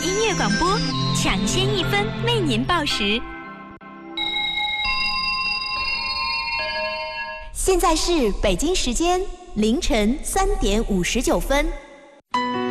音乐广播，抢先1分为您报时。现在是北京时间凌晨3点59分。